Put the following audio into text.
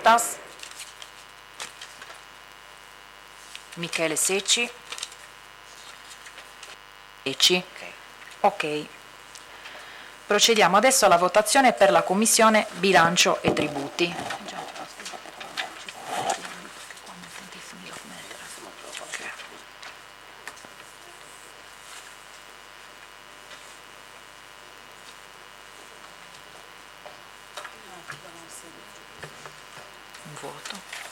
Portas, Michele Secci. Ok. Procediamo adesso alla votazione per la Commissione Bilancio e Tributi. Un voto.